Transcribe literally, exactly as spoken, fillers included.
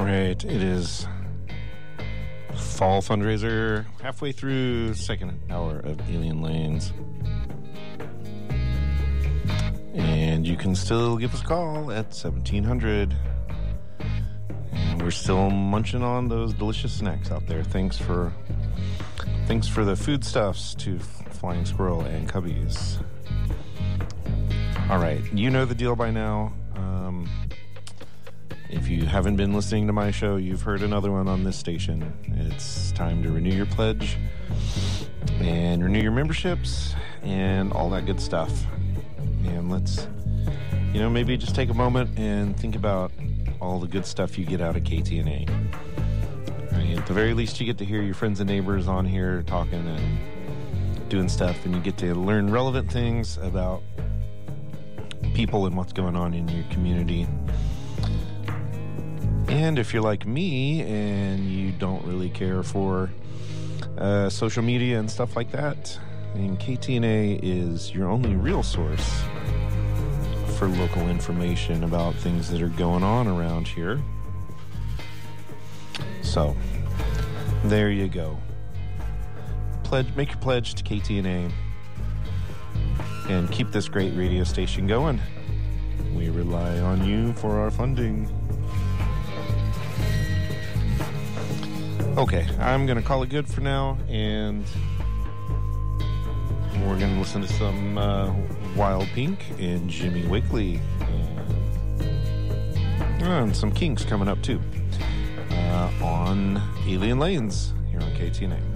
All right, it is fall fundraiser, halfway through second hour of Alien Lanes. And you can still give us a call at seventeen hundred. And we're still munching on those delicious snacks out there. Thanks for thanks for the foodstuffs to Flying Squirrel and Cubbies. All right, you know the deal by now. Um, if you haven't been listening to my show, you've heard another one on this station. It's time to renew your pledge and renew your memberships and all that good stuff. And let's, you know, maybe just take a moment and think about all the good stuff you get out of K T N A. Right, at the very least, you get to hear your friends and neighbors on here talking and doing stuff, and you get to learn relevant things about people and what's going on in your community. And if you're like me and you don't really care for uh, social media and stuff like that, and K T N A is your only real source for local information about things that are going on around here. So, there you go. Pledge, make your pledge to K T N A and keep this great radio station going. We rely on you for our funding. Okay, I'm going to call it good for now, and we're going to listen to some uh, Wild Pink and Jimmy Wakely. And, and some Kinks coming up, too, uh, on Alien Lanes here on K T N A.